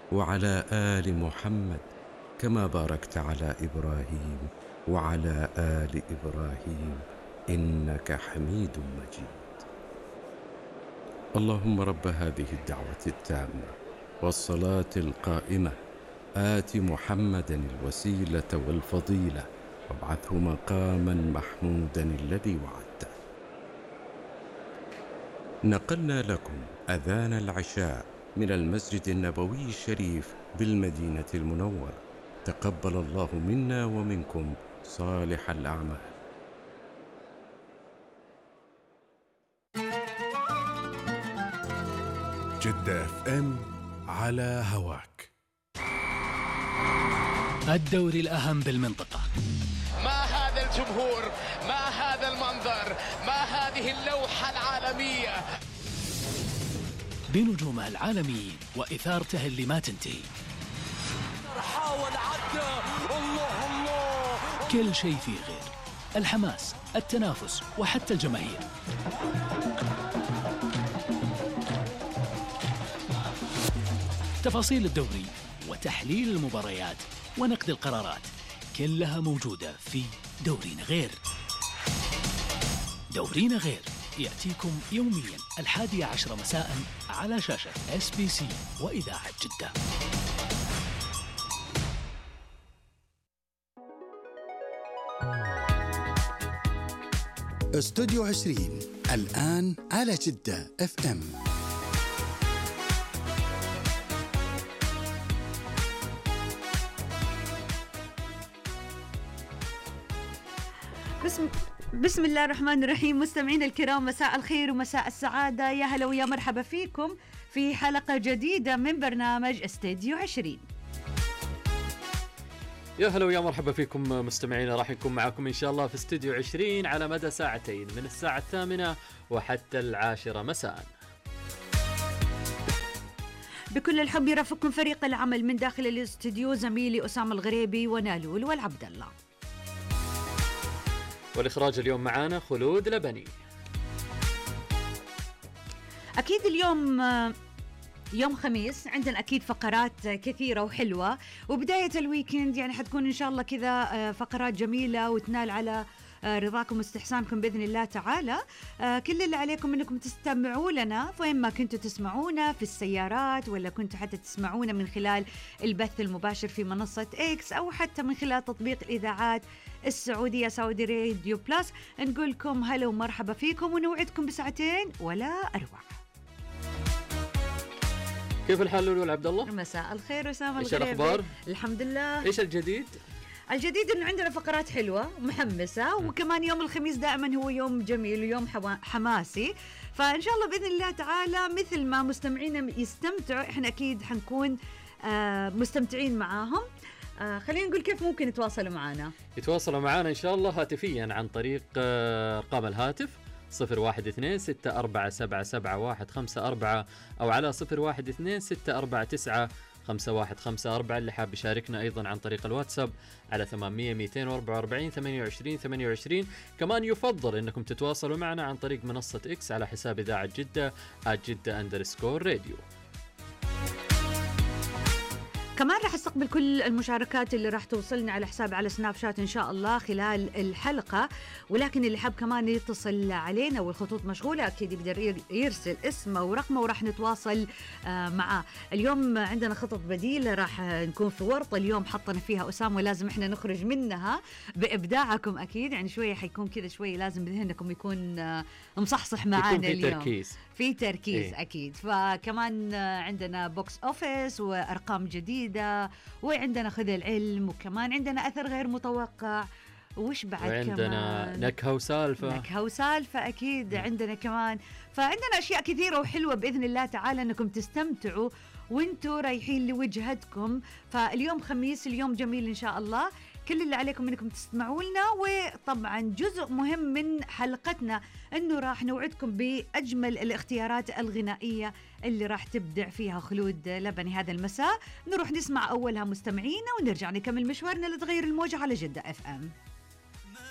وعلى آل محمد كما باركت على إبراهيم وعلى آل إبراهيم إنك حميد مجيد. اللهم رب هذه الدعوة التامة والصلاة القائمة آت محمدا الوسيلة والفضيلة وابعثه مقاما محمودا الذي وعدته. نقلنا لكم أذان العشاء من المسجد النبوي الشريف بالمدينة المنورة. تقبل الله منا ومنكم صالح الأعمال. جدة FM على هواك. الدوري الأهم بالمنطقة. ما هذا الجمهور، ما هذا المنظر، ما هذه اللوحة العالمية بنجومه العالميين وإثارته اللي ما تنتهي. حاول عدى، الله الله، كل شيء فيه غير الحماس، التنافس وحتى الجماهير. تفاصيل الدوري وتحليل المباريات ونقد القرارات كلها موجودة في دورينا غير. دورينا غير يأتيكم يوميا 11 مساء على شاشة SBC وإذاعة جدة. استوديو 20 الآن على جدة FM. بسم الله الرحمن الرحيم. مستمعين الكرام، مساء الخير ومساء السعادة، يا هلا ويا مرحبا فيكم في حلقة جديدة من برنامج استوديو 20. يا هلا ويا مرحبا فيكم مستمعينا، راح نكون معكم إن شاء الله في استوديو 20 على مدى ساعتين من الساعة 8 وحتى 10 مساء. بكل الحب يرافقكم فريق العمل من داخل الاستوديو، زميلي أسامة الغريبي ونالول والعبد الله. والإخراج اليوم معانا خلود لبني. أكيد اليوم يوم خميس عندنا أكيد فقرات كثيرة وحلوة، وبداية الويكند يعني حتكون إن شاء الله كذا فقرات جميلة وتنال على رضاكم واستحسانكم بإذن الله تعالى. كل اللي عليكم أنكم تستمعوا لنا وين ما كنتوا تسمعونا، في السيارات ولا كنتوا حتى تسمعونا من خلال البث المباشر في منصة إكس أو حتى من خلال تطبيق الإذاعات السعودية سعودي راديو بلس. نقول لكم هلا ومرحبا فيكم ونوعدكم بساعتين ولا أروع. كيف الحال لولو عبد الله؟ مساء الخير أسامة إيش الغريبي. الأخبار؟ الحمد لله. إيش الجديد؟ الجديد إنه عندنا فقرات حلوة ومحمسة، وكمان يوم الخميس دائما هو يوم جميل ويوم حماسي، فإن شاء الله بإذن الله تعالى مثل ما مستمعينا يستمتعوا إحنا أكيد حنكون مستمتعين معاهم. خلينا نقول كيف ممكن يتواصلوا معنا. يتواصلوا معنا إن شاء الله هاتفيا عن طريق أرقام الهاتف 012-6477-154 أو على 012-649-5154. اللي حاب يشاركنا أيضا عن طريق الواتساب على 800-244-28-28. كمان يفضل أنكم تتواصلوا معنا عن طريق منصة إكس على حساب إذاعة جدة @جدة_راديو. كمان راح استقبل كل المشاركات اللي راح توصلنا على حساب على سناب شات إن شاء الله خلال الحلقة، ولكن اللي حاب كمان يتصل علينا والخطوط مشغولة أكيد يقدر يرسل اسمه ورقمه وراح نتواصل معاه. اليوم عندنا خطط بديلة، راح نكون في ورطة اليوم حطنا فيها أسامة ولازم إحنا نخرج منها بإبداعكم أكيد، يعني شوية حيكون كذا شوية لازم بذهنكم يكون مصحصح معانا اليوم في تركيز إيه؟ أكيد. فكمان عندنا بوكس أوفيس وأرقام جديدة، وعندنا خذ العلم، وكمان عندنا أثر غير متوقع، وش بعد عندنا كمان نكهة وسالفة أكيد عندنا كمان. فعندنا أشياء كثيرة وحلوة بإذن الله تعالى أنكم تستمتعوا وانتوا رايحين لوجهتكم. فاليوم خميس، اليوم جميل إن شاء الله. كل اللي عليكم انكم تسمعوا لنا، وطبعا جزء مهم من حلقتنا انه راح نوعدكم باجمل الاختيارات الغنائيه اللي راح تبدع فيها خلود لبني هذا المساء. نروح نسمع اولها مستمعينا ونرجع نكمل مشوارنا لتغير الموجة على جدة FM.